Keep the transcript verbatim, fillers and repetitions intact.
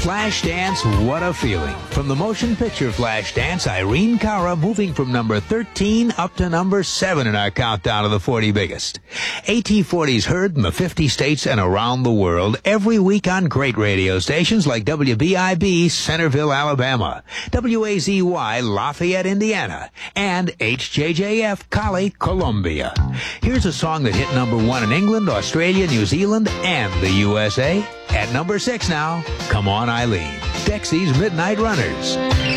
Flashdance, what a feeling. From the motion picture Flashdance, Irene Cara moving from number thirteen up to number seven in our countdown of the forty biggest. A T forty's heard in the fifty states and around the world every week on great radio stations like W B I B, Centerville, Alabama, W A Z Y, Lafayette, Indiana, and H J J F, Cali, Colombia. Here's a song that hit number one in England, Australia, New Zealand, and the U S A. At number six now, Come On Eileen, Dexy's Midnight Runners.